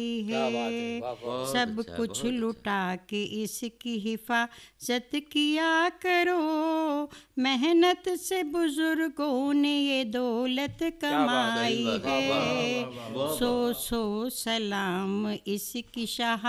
क्या बात है, है। वाह वाह। सब बहुत अच्छा, कुछ बहुत अच्छा। लुटा के इसकी हिफाजत किया करो, मेहनत से बुजुर्गों ने ये दौलत क्या बात है, सही कमाई बात वाह है, वाह वाह वाह है। वाह वाह वाह वाह वाह। सो वाह। सो सलाम इसकी शाह